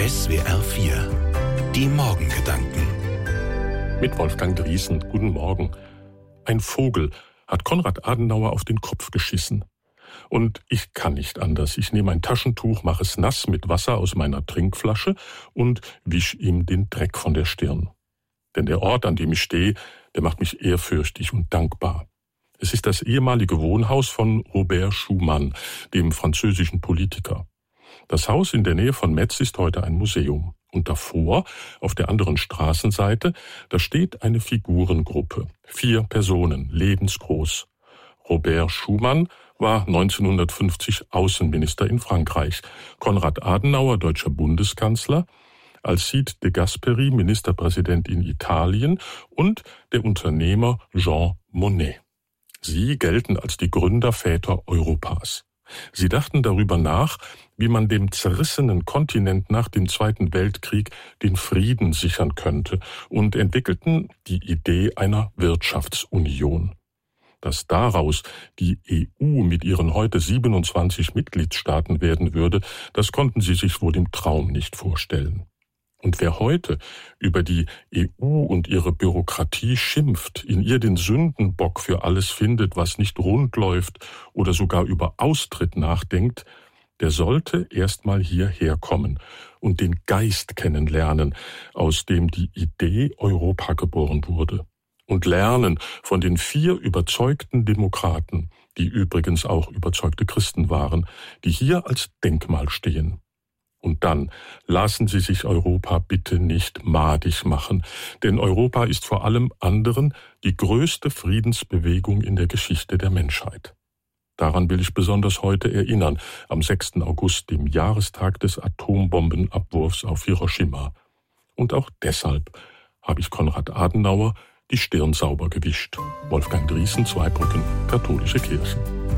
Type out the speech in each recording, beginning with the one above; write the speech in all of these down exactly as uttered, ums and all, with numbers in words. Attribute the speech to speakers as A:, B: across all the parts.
A: S W R vier, die Morgengedanken.
B: Mit Wolfgang Driesen, guten Morgen. Ein Vogel hat Konrad Adenauer auf den Kopf geschissen. Und ich kann nicht anders. Ich nehme ein Taschentuch, mache es nass mit Wasser aus meiner Trinkflasche und wisch ihm den Dreck von der Stirn. Denn der Ort, an dem ich stehe, der macht mich ehrfürchtig und dankbar. Es ist das ehemalige Wohnhaus von Robert Schuman, dem französischen Politiker. Das Haus in der Nähe von Metz ist heute ein Museum. Und davor, auf der anderen Straßenseite, da steht eine Figurengruppe. Vier Personen, lebensgroß. Robert Schuman war neunzehnhundertfünfzig Außenminister in Frankreich. Konrad Adenauer, deutscher Bundeskanzler. Alcide de Gasperi, Ministerpräsident in Italien. Und der Unternehmer Jean Monnet. Sie gelten als die Gründerväter Europas. Sie dachten darüber nach, wie man dem zerrissenen Kontinent nach dem Zweiten Weltkrieg den Frieden sichern könnte und entwickelten die Idee einer Wirtschaftsunion. Dass daraus die E U mit ihren heute siebenundzwanzig Mitgliedstaaten werden würde, das konnten sie sich wohl im Traum nicht vorstellen. Und wer heute über die E U und ihre Bürokratie schimpft, in ihr den Sündenbock für alles findet, was nicht rund läuft oder sogar über Austritt nachdenkt, der sollte erst mal hierher kommen und den Geist kennenlernen, aus dem die Idee Europa geboren wurde. Und lernen von den vier überzeugten Demokraten, die übrigens auch überzeugte Christen waren, die hier als Denkmal stehen. Und dann lassen Sie sich Europa bitte nicht madig machen, denn Europa ist vor allem anderen die größte Friedensbewegung in der Geschichte der Menschheit. Daran will ich besonders heute erinnern, am sechsten August, dem Jahrestag des Atombombenabwurfs auf Hiroshima. Und auch deshalb habe ich Konrad Adenauer die Stirn sauber gewischt. Wolfgang Driesen, Zweibrücken, Katholische Kirche.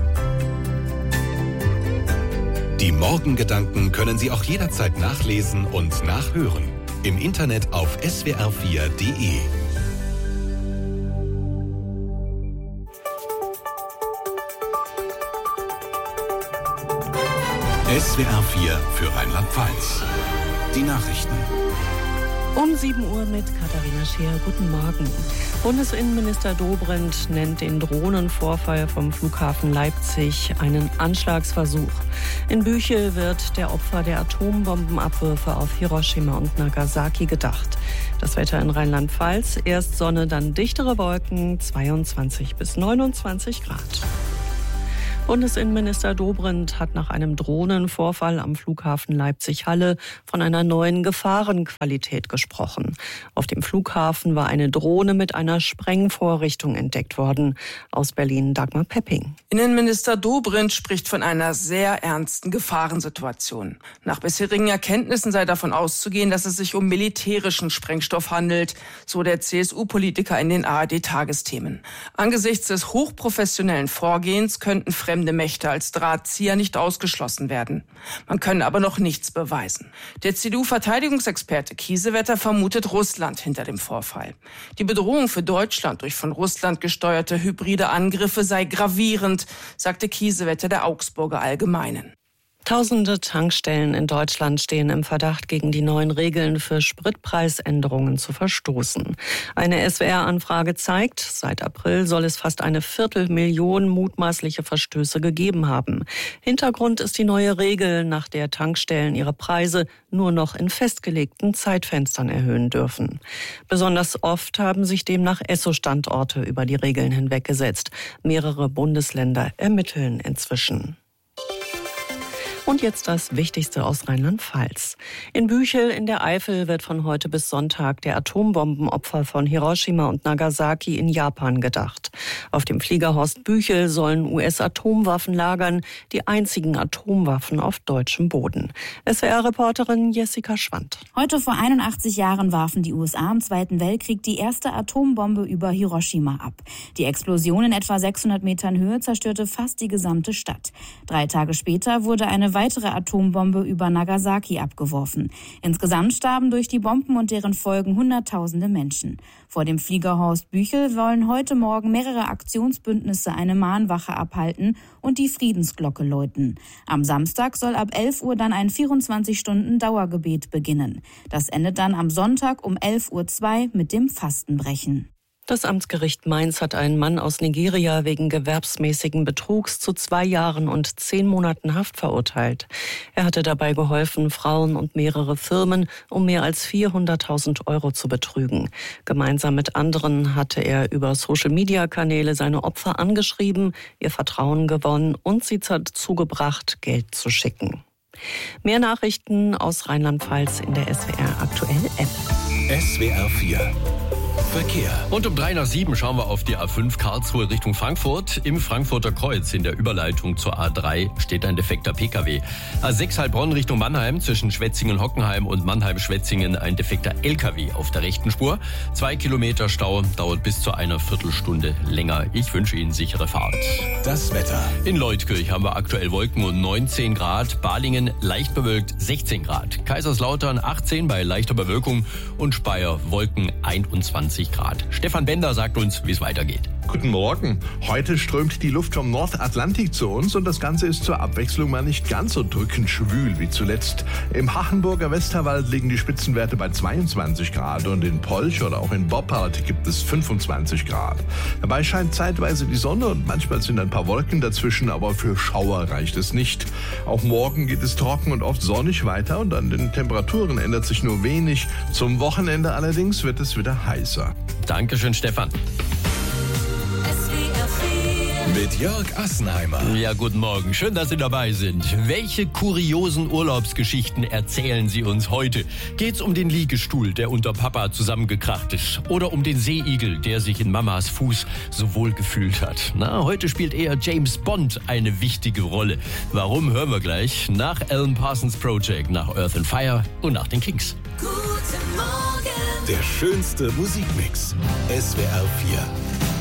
A: Die Morgengedanken können Sie auch jederzeit nachlesen und nachhören. Im Internet auf S W R vier Punkt de. S W R vier für Rheinland-Pfalz. Die Nachrichten.
C: Um sieben Uhr mit Katharina Scheer. Guten Morgen. Bundesinnenminister Dobrindt nennt den Drohnenvorfall vom Flughafen Leipzig einen Anschlagsversuch. In Büchel wird der Opfer der Atombombenabwürfe auf Hiroshima und Nagasaki gedacht. Das Wetter in Rheinland-Pfalz, erst Sonne, dann dichtere Wolken, zweiundzwanzig bis neunundzwanzig Grad. Bundesinnenminister Dobrindt hat nach einem Drohnenvorfall am Flughafen Leipzig-Halle von einer neuen Gefahrenqualität gesprochen. Auf dem Flughafen war eine Drohne mit einer Sprengvorrichtung entdeckt worden. Aus Berlin Dagmar Pepping.
D: Innenminister Dobrindt spricht von einer sehr ernsten Gefahrensituation. Nach bisherigen Erkenntnissen sei davon auszugehen, dass es sich um militärischen Sprengstoff handelt, so der C S U-Politiker in den A R D-Tagesthemen. Angesichts des hochprofessionellen Vorgehens könnten fremde Mächte als Drahtzieher nicht ausgeschlossen werden. Man könne aber noch nichts beweisen. Der C D U-Verteidigungsexperte Kiesewetter vermutet Russland hinter dem Vorfall. Die Bedrohung für Deutschland durch von Russland gesteuerte hybride Angriffe sei gravierend, sagte Kiesewetter der Augsburger Allgemeinen.
C: Tausende Tankstellen in Deutschland stehen im Verdacht, gegen die neuen Regeln für Spritpreisänderungen zu verstoßen. Eine S W R-Anfrage zeigt, seit April soll es fast eine Viertelmillion mutmaßliche Verstöße gegeben haben. Hintergrund ist die neue Regel, nach der Tankstellen ihre Preise nur noch in festgelegten Zeitfenstern erhöhen dürfen. Besonders oft haben sich demnach Esso-Standorte über die Regeln hinweggesetzt. Mehrere Bundesländer ermitteln inzwischen. Und jetzt das Wichtigste aus Rheinland-Pfalz. In Büchel in der Eifel wird von heute bis Sonntag der Atombombenopfer von Hiroshima und Nagasaki in Japan gedacht. Auf dem Flieger Horst Büchel sollen U S-Atomwaffen lagern, die einzigen Atomwaffen auf deutschem Boden. S W R-Reporterin Jessica Schwand.
E: Heute vor einundachtzig Jahren warfen die U S A im Zweiten Weltkrieg die erste Atombombe über Hiroshima ab. Die Explosion in etwa sechshundert Metern Höhe zerstörte fast die gesamte Stadt. Drei Tage später wurde eine eine weitere Atombombe über Nagasaki abgeworfen. Insgesamt starben durch die Bomben und deren Folgen Hunderttausende Menschen. Vor dem Flieger Horst Büchel wollen heute Morgen mehrere Aktionsbündnisse eine Mahnwache abhalten und die Friedensglocke läuten. Am Samstag soll ab elf Uhr dann ein vierundzwanzig Stunden Dauergebet beginnen. Das endet dann am Sonntag um elf Uhr zwei mit dem Fastenbrechen.
C: Das Amtsgericht Mainz hat einen Mann aus Nigeria wegen gewerbsmäßigen Betrugs zu zwei Jahren und zehn Monaten Haft verurteilt. Er hatte dabei geholfen, Frauen und mehrere Firmen um mehr als vierhunderttausend Euro zu betrügen. Gemeinsam mit anderen hatte er über Social-Media-Kanäle seine Opfer angeschrieben, ihr Vertrauen gewonnen und sie dazu gebracht, Geld zu schicken. Mehr Nachrichten aus Rheinland-Pfalz in der S W R Aktuell App.
A: S W R vier Verkehr.
F: Und um drei nach sieben schauen wir auf die A fünf Karlsruhe Richtung Frankfurt. Im Frankfurter Kreuz in der Überleitung zur A drei steht ein defekter P K W. A sechs Heilbronn Richtung Mannheim zwischen Schwetzingen-Hockenheim und Mannheim-Schwetzingen ein defekter L K W auf der rechten Spur. Zwei Kilometer Stau, dauert bis zu einer Viertelstunde länger. Ich wünsche Ihnen sichere Fahrt.
A: Das Wetter.
F: In Leutkirch haben wir aktuell Wolken und neunzehn Grad. Balingen leicht bewölkt sechzehn Grad. Kaiserslautern achtzehn bei leichter Bewölkung und Speyer Wolken einundzwanzig Grad. Stefan Bender sagt uns, wie es weitergeht.
G: Guten Morgen. Heute strömt die Luft vom Nordatlantik zu uns und das Ganze ist zur Abwechslung mal nicht ganz so drückend schwül wie zuletzt. Im Hachenburger Westerwald liegen die Spitzenwerte bei zweiundzwanzig Grad und in Polch oder auch in Boppard gibt es fünfundzwanzig Grad. Dabei scheint zeitweise die Sonne und manchmal sind ein paar Wolken dazwischen, aber für Schauer reicht es nicht. Auch morgen geht es trocken und oft sonnig weiter und an den Temperaturen ändert sich nur wenig. Zum Wochenende allerdings wird es wieder heißer.
F: Dankeschön, Stefan.
A: Mit Jörg Assenheimer.
F: Ja, guten Morgen. Schön, dass Sie dabei sind. Welche kuriosen Urlaubsgeschichten erzählen Sie uns heute? Geht's um den Liegestuhl, der unter Papa zusammengekracht ist? Oder um den Seeigel, der sich in Mamas Fuß so wohl gefühlt hat? Na, heute spielt eher James Bond eine wichtige Rolle. Warum, hören wir gleich. Nach Alan Parsons Project, nach Earth and Fire und nach den Kings.
A: Guten Morgen. Der schönste Musikmix. S W R vier.